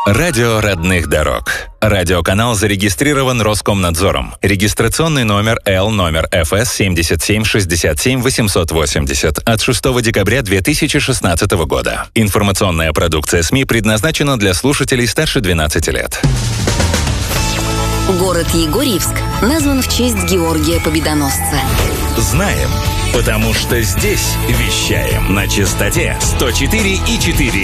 Радио родных дорог. Радиоканал зарегистрирован Роскомнадзором. Регистрационный номер ФС 77 880 от 6 декабря 2016 года. Информационная продукция СМИ предназначена для слушателей старше 12 лет. Город Егорьевск назван в честь Георгия Победоносца. Знаем, потому что здесь вещаем на частоте 104,4